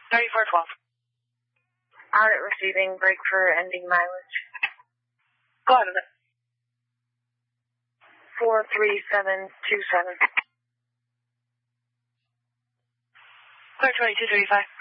3412. Audit receiving, break for ending mileage. Go ahead with it. 43727. Clear 2235.